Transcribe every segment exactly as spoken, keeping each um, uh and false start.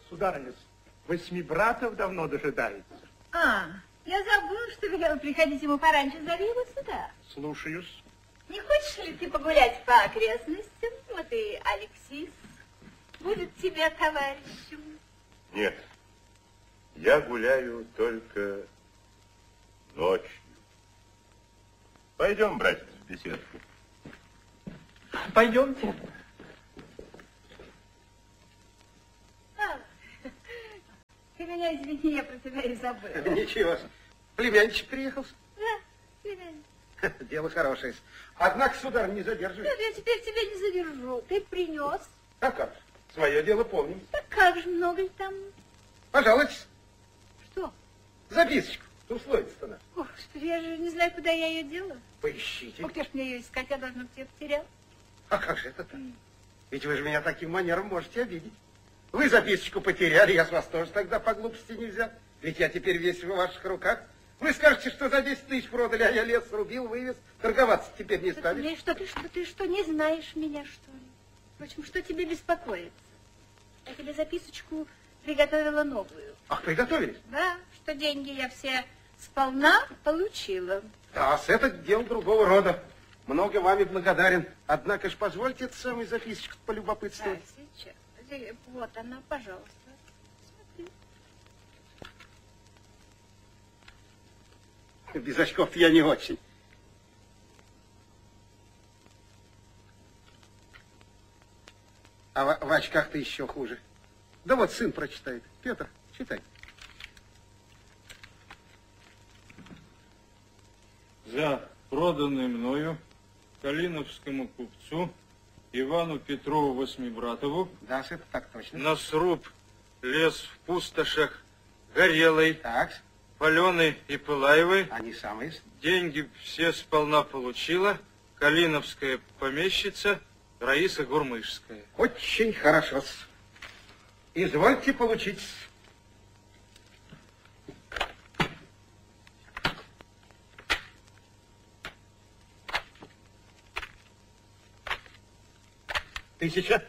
Сударыня, восьми братов давно дожидается. А, я забыла, что велела приходить ему пораньше. Зови его сюда. Слушаюсь. Не хочешь ли ты погулять по окрестностям? Вот и Алексис будет тебе товарищем. Нет, я гуляю только ночью. Пойдем, братец, в беседку. Пойдемте. А, ты меня извини, я про тебя и забыла. Ничего, племянничек приехал. Да, племянник. Дело хорошее. Однако, сударь, не задерживай. Да, я теперь тебя не задержу. Ты принес. А как? Свое дело помним. Так как же много ли там? Пожалуйста. Что? Записочку. Условиться-то надо. Господи, я же не знаю, куда я ее делала. Поищите. Ух, где ж мне ее искать? Я должна быть ее потеряла. А как же это так? Ведь вы же меня таким манером можете обидеть. Вы записочку потеряли, я с вас тоже тогда по глупости не взял. Ведь я теперь весь в ваших руках. Вы скажете, что за десять тысяч продали, а я лес срубил, вывез. Торговаться теперь не станешь. Ты что, ты что, ты что, не знаешь меня, что ли? Впрочем, что тебе беспокоится? Я тебе записочку приготовила новую. Ах, приготовились? Да, что деньги я все сполна получила. Да, с это дело другого рода. Много вами благодарен. Однако ж позвольте эту самую записочку полюбопытствовать. Да, сейчас. Вот она, пожалуйста. Смотри. Без очков я не очень. А в, в очках-то еще хуже. Да вот сын прочитает. Петр, читай. За проданный мною калиновскому купцу Ивану Петрову Восьмибратову. Да, это так точно. На сруб лес в пустошах Горелой, Так. Паленой и Пылаевой. Они самые. Деньги все сполна получила калиновская помещица Раиса Гурмышская. Очень хорошо. Извольте получить. Тысяча.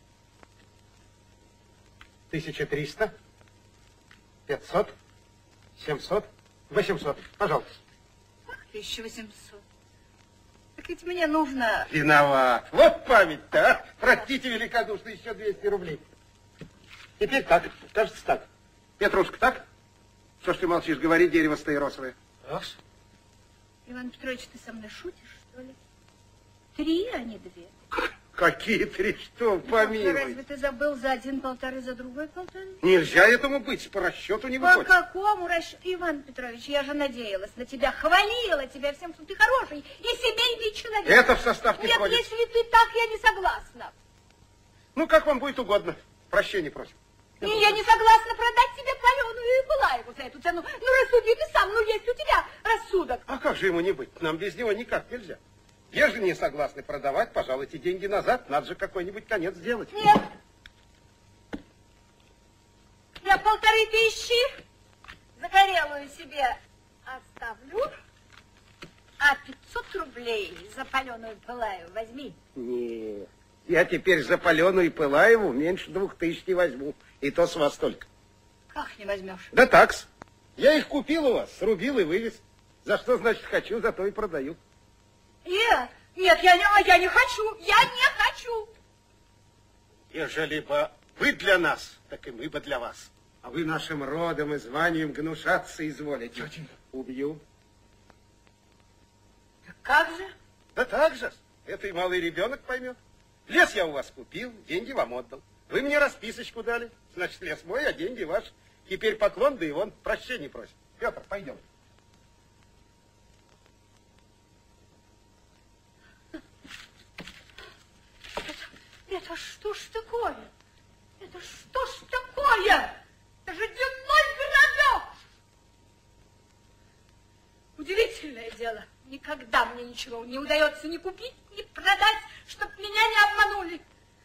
Тысяча триста. Пятьсот. Семьсот. Восемьсот. Пожалуйста. Тысяча восемьсот. Так ведь мне нужно... Виноват. Вот память-то, а? Простите великодушно, еще двести рублей. Теперь так, кажется так. Петрушка, так? Что ж ты молчишь, говори, дерево стаиросовое. Раз. Иван Петрович, ты со мной шутишь, что ли? Три, а не две. Какие три, что, помилуй. Разве ты забыл за один полторы, за другой полторы? Нельзя этому быть, по расчету не По выходит. какому расчету? Иван Петрович, я же надеялась на тебя, хвалила тебя всем, что ты хороший и семейный человек. Это в состав не Нет, входит. если ты так, я не согласна. Ну, как вам будет угодно. Прощения просим. И я не согласна продать тебе Паленую и Пылаеву за эту цену. Ну, рассуди ты сам, ну, есть у тебя рассудок. А как же ему не быть? Нам без него никак нельзя. Если не согласны продавать, пожалуйте деньги назад. Надо же какой-нибудь конец сделать. Нет. Я полторы тысячи загорелую себе оставлю, а пятьсот рублей за Паленую Пылаеву возьми. Нет. Я теперь за Паленую и Пылаеву меньше двух тысяч не возьму. И то с вас только. Как не возьмешь? Да такс. Я их купил у вас, срубил и вывез. За что, значит, хочу, за то и продаю. Нет, нет, я не, я не хочу, я не хочу. Ежели бы вы для нас, так и мы бы для вас. А вы нашим родом и званием гнушаться изволите. Тетенька. Убью. Как же? Да так же. Это и малый ребенок поймет. Лес я у вас купил, деньги вам отдал. Вы мне расписочку дали. Значит, лес мой, а деньги ваши. Теперь поклон, да и вон прощения просит. Петр, пойдем. Это что ж такое? Это что ж такое? Это же дневной грабеж! Удивительное дело. Никогда мне ничего не удается ни купить, ни продать, чтоб меня не обманули.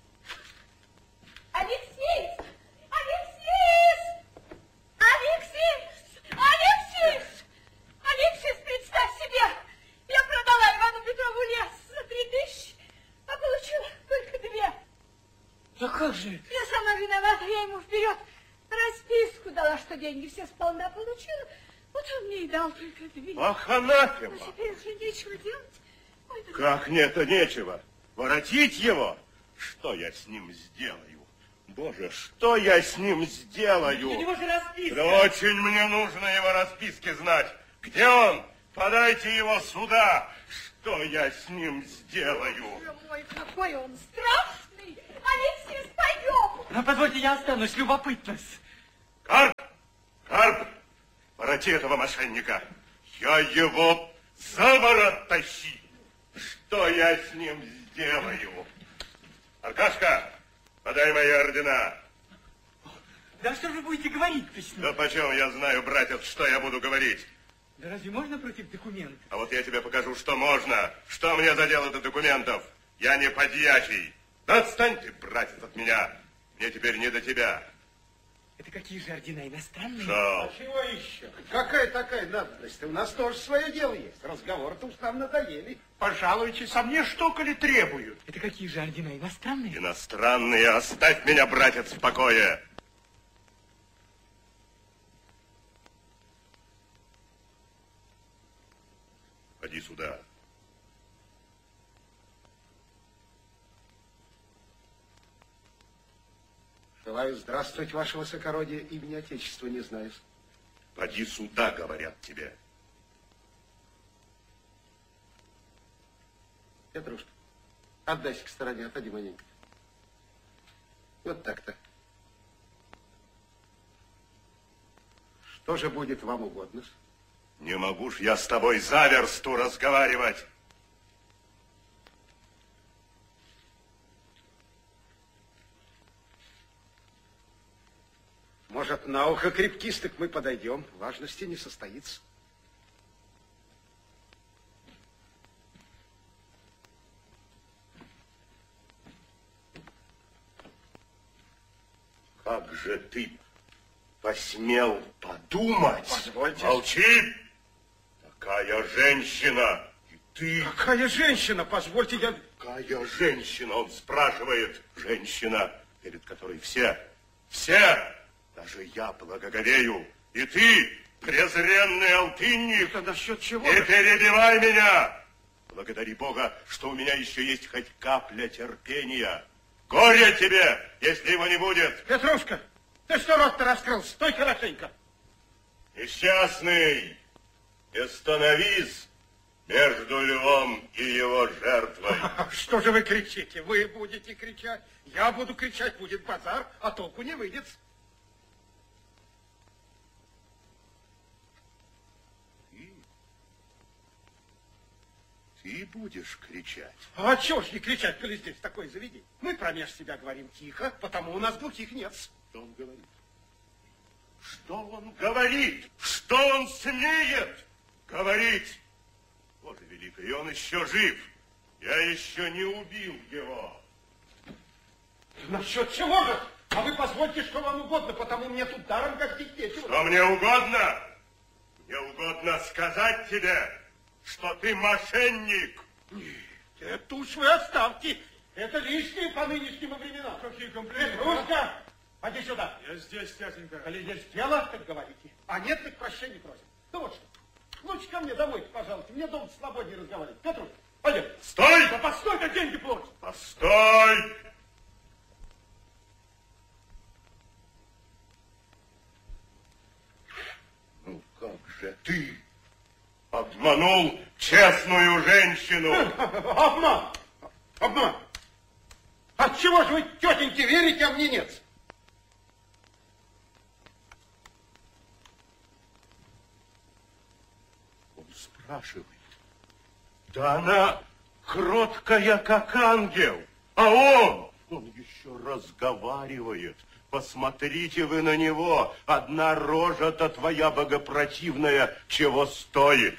Алексей! Алексей! Алексей! Алексей! Алексей, представь себе! Я продала Ивану Петрову лес за три тысячи, а получила только две. Да как же? Я сама виновата, я ему вперед Расписку дала, что деньги все сполна получила. Вот он мне и дал только две. Ах, анафема! А теперь уже нечего делать. Ой, да... Как нет-то нечего? Воротить его? Что я с ним сделаю? Боже, что я с ним сделаю? У него же расписка. Да очень мне нужно его расписки знать. Где он? Подайте его сюда. Что я с ним сделаю? Боже мой, какой он страшный! Алексей, пойдем! А позвольте, я останусь, любопытно. Карп! Карп! Вороти этого мошенника. Я его за ворот тащи. Что я с ним сделаю? Аркашка, подай мои ордена. Да что же вы будете говорить-то с ним? Да почем я знаю, братец, что я буду говорить? Да разве можно против документов? А вот я тебе покажу, что можно. Что мне за дело до документов? Я не подьячий. Да отстань ты, братец, от меня. Мне теперь не до тебя. Это какие же ордена иностранные? Шел. А чего еще? Какая такая надобность? У нас тоже свое дело есть. Разговоры-то уж нам надоели. Пожалуйтесь, а мне что, коли требуют? Это какие же ордена иностранные? Иностранные, оставь меня, братец, в покое. Ходи сюда. Желаю здравствовать, ваше высокородие, имени Отечества не знаю. Ходи сюда, говорят тебе. Петрушка, отдайся к стороне, отойди маленько. Вот так-то. Что же будет вам угодно? Не могу ж я с тобой за версту разговаривать. Может, на ухо крепкисток мы подойдем, важности не состоится. Как же ты посмел подумать? Позвольте. Молчи! Такая женщина! И ты... Какая женщина? Позвольте, я... Какая женщина? Он спрашивает. Женщина, перед которой все, все, даже я благоговею. И ты, презренный алтынник, Это насчет чего? не перебивай меня! Благодари Бога, что у меня еще есть хоть капля терпения. Горе тебе, если его не будет. Петрушка, ты что рот-то раскрыл? Стой хорошенько. Несчастный, не становись между львом и его жертвой. Что же вы кричите? Вы будете кричать, я буду кричать, будет базар, а толку не выйдет. Ты, ты будешь кричать. А чего ж не кричать, коли здесь такое заведение? Мы промеж себя говорим тихо, потому у нас глухих нет. Что он говорит? Что он говорит? Что он смеет говорить? Боже великий, он еще жив. Я еще не убил его. Насчет чего же? А вы позвольте, что вам угодно, потому мне тут даром гостить нечего. Что мне угодно? Мне угодно сказать тебе, что ты мошенник. Это уж вы оставьте. Это лишнее по нынешним временам. Какие комплименты? Петрушка, поди сюда. Я здесь, тятенька. Коли есть дело, так говорите. А нет, так прощения просим. Ну вот что. Лучше ко мне домой, пожалуйста. Мне дома свободнее разговаривать. Петрушка, пойдем. Стой! Да постой-ка, деньги платят. Постой! Ну как же ты обманул честную женщину? Обман! Обман! Отчего же вы, тетеньки, верите, а мне нет? Он спрашивает. Да она кроткая, как ангел, а он, он еще разговаривает. Посмотрите вы на него, одна рожа-то твоя богопротивная чего стоит.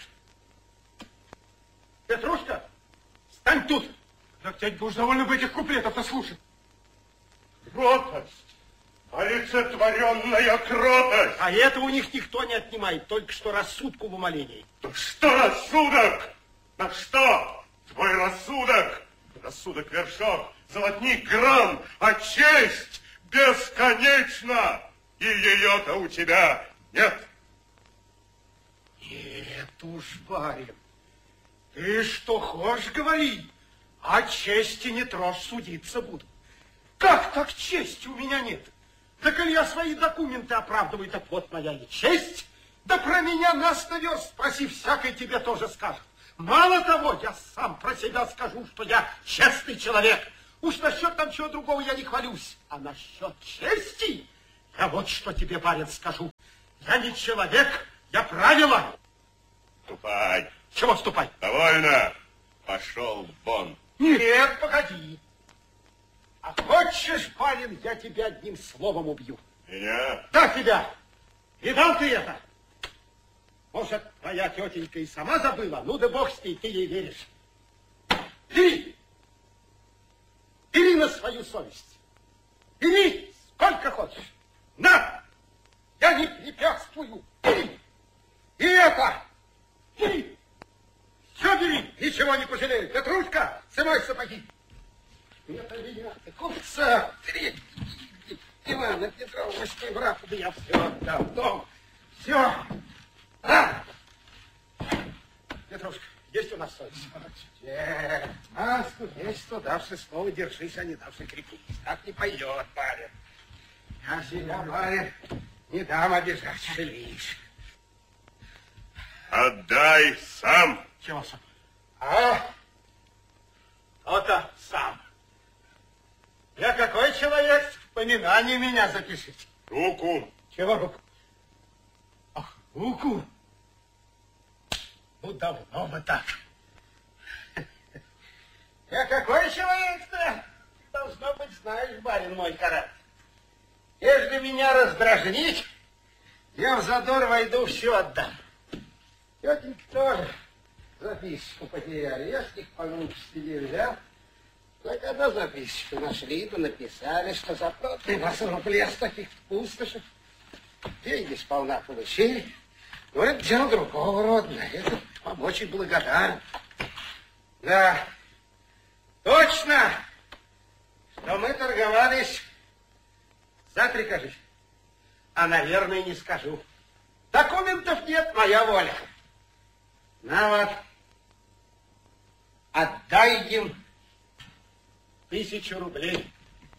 Петрушка, стань тут. Так, дядька, уж довольно бы этих куплетов-то слушать. Кротость, олицетворенная кротость. А это у них никто не отнимает, только что рассудку в умолении. Да что рассудок? На что твой рассудок? Рассудок вершок, золотник гран, а честь бесконечна. И ее-то у тебя нет. Нет уж, барин, ты что хочешь говори, о чести не трожь, судиться буду. Как так чести у меня нет? Да коли я свои документы оправдываю, так вот моя и честь. Да про меня нас наверх спроси, всякой тебе тоже скажет. Мало того, я сам про себя скажу, что я честный человек. Уж насчет там чего другого я не хвалюсь. А насчет чести, я вот что тебе, барин, скажу. Я не человек, я правило. Ступай. Чего ступай? Довольно. Пошел вон. Нет, погоди. А хочешь, барин, я тебя одним словом убью? Меня? Да, тебя. Видал ты это? Может, твоя тетенька и сама забыла? Ну да бог с ней, ты ей веришь. Бери. Бери на свою совесть. Бери сколько хочешь. На! Я не препятствую. Бери. И это. Бери. Все бери. Ничего не пожалею. Петрушка, сымай сапоги. Это меня, ты купца. Три. Ивана Петровна, что брат, да я все отдал. Дом. Все. А! Петрушка, есть у нас совесть? Нет. А, есть, что давши слово держись, а не давши крепись. Так не пойдет, барин. Я себя, барин, не дам обижать, шелишь. Отдай сам. Чего сам? А? То-то сам. Я какой человек? В поминании меня запишите. Руку. Чего руку? Ах, руку? Ну, давно бы так. Я какой человек-то? Должно быть, знаешь, барин, мой характер. Если меня раздражнить, я в задор войду, все отдам. Тетенька тоже записку потеряли. Я с них по глупости не взял. Но когда записку нашли, то написали, что за проты вас рублей с таких пустошек. Деньги сполна получили. Но это дело другого рода. Это вам очень благодарен. Да, точно, что мы торговались за три, кажись. А, наверное, не скажу. Документов нет, моя воля. На вот, отдай им тысячу рублей.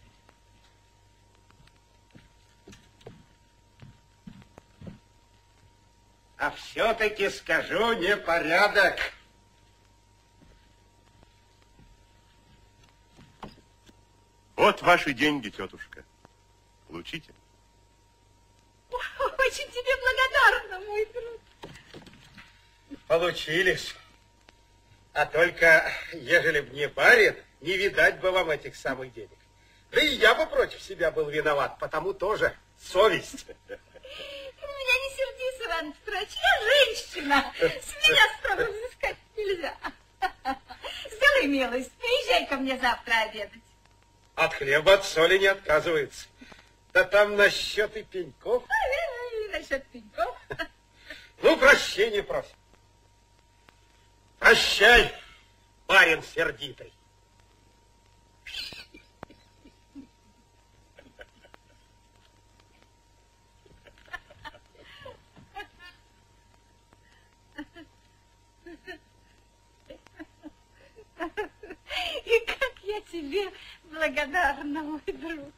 А все-таки скажу, непорядок. Вот ваши деньги, тетушка. Получите. Очень тебе благодарна, мой друг. Получились. А только, ежели б не барин, не видать бы вам этих самых денег. Да и я бы против себя был виноват, потому тоже совесть. Ты на меня не сердись, Иван Петрович, я женщина. С меня строго взыскать нельзя. Сделай милость, приезжай ко мне завтра обедать. От хлеба, от соли не отказывается. Да там насчет и пеньков. А, насчет пеньков. Ну, прощения просим. Прощай, барин сердитый. И как я тебе благодарна, мой друг.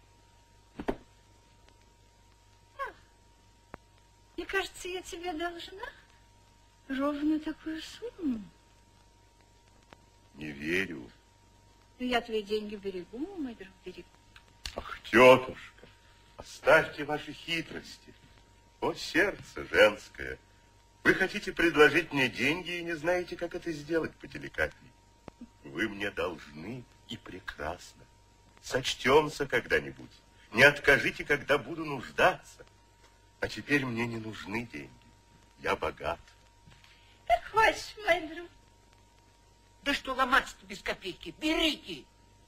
Мне кажется, я тебе должна ровно такую сумму. Не верю. Но я твои деньги берегу, мой друг, берегу. Ах, тетушка, оставьте ваши хитрости. О, сердце женское. Вы хотите предложить мне деньги и не знаете, как это сделать поделикатней. Вы мне должны и прекрасно. Сочтемся когда-нибудь. Не откажите, когда буду нуждаться. А теперь мне не нужны деньги. Я богат. Как хочешь, мой друг. Да что ломаться-то без копейки? Берите.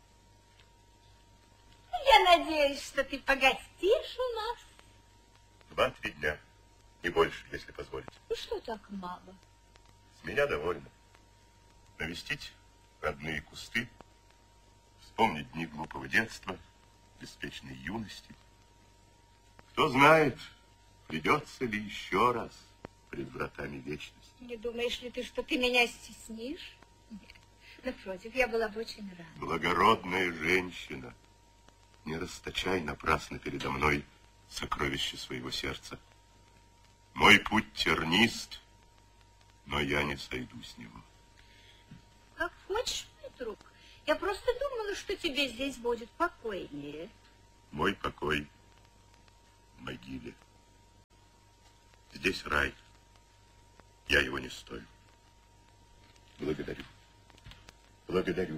Я надеюсь, что ты погостишь у нас. Два-три дня. Не больше, если позволите. Ну что так мало? С меня довольно. Навестить родные кусты, вспомнить дни глупого детства, беспечной юности. Кто знает, придется ли еще раз пред вратами вечности. Не думаешь ли ты, что ты меня стеснишь? Нет. Напротив, я была бы очень рада. Благородная женщина, не расточай напрасно передо мной сокровище своего сердца. Мой путь тернист, но я не сойду с него. Как хочешь, мой друг. Я просто думала, что тебе здесь будет покойнее. Мой покой в могиле. Здесь рай. Я его не стою. Благодарю. Благодарю.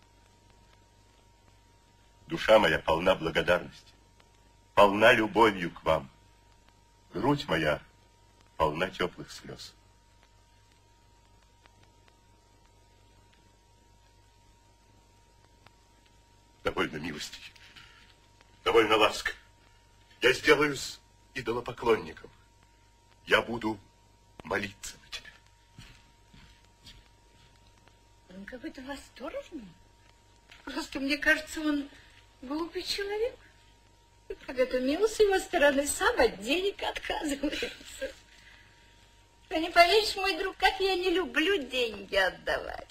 Душа моя полна благодарности, полна любовью к вам. Грудь моя полна теплых слез. Довольно милости, довольно ласк. Я сделаюсь идолопоклонником. Я буду молиться на тебя. Он какой-то восторженный. Просто мне кажется, он глупый человек. И как это мило с его стороны, сам от денег отказывается. Ты не поверишь, мой друг, как я не люблю деньги отдавать.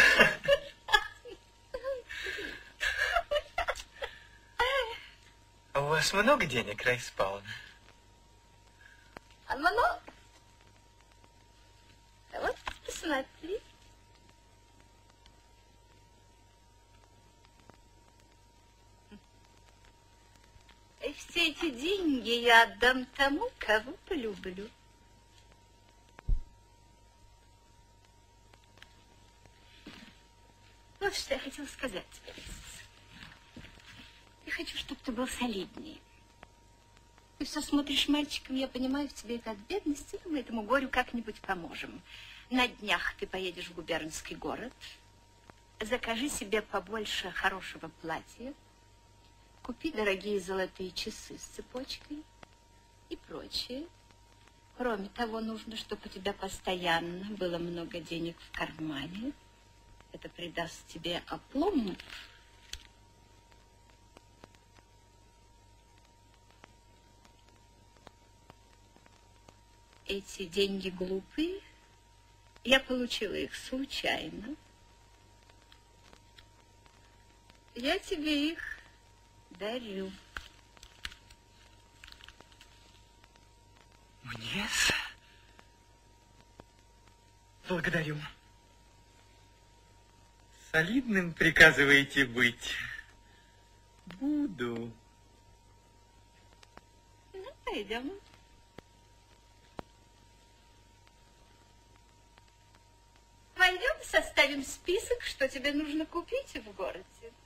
А у вас много денег, Раиса Павловна? А много? А вот посмотри. И все эти деньги я отдам тому, кого полюблю. Вот что я хотела сказать тебе. Я хочу, чтобы ты был солиднее. Ты все смотришь мальчиком, я понимаю, в тебе это от бедности, но мы этому горю как-нибудь поможем. На днях ты поедешь в губернский город, закажи себе побольше хорошего платья, купи дорогие золотые часы с цепочкой и прочее. Кроме того, нужно, чтобы у тебя постоянно было много денег в кармане. Это придаст тебе опломб. Эти деньги глупые. Я получила их случайно. Я тебе их дарю. Мне? Благодарю. Солидным приказываете быть. Буду. Ну, пойдем. Пойдем, составим список, что тебе нужно купить в городе.